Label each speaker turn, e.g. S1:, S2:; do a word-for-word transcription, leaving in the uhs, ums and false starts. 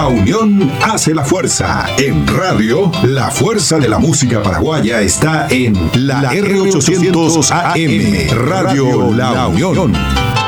S1: unión hace la fuerza. En radio, la fuerza de la música paraguaya está en la R ochocientos A M, Radio La Unión.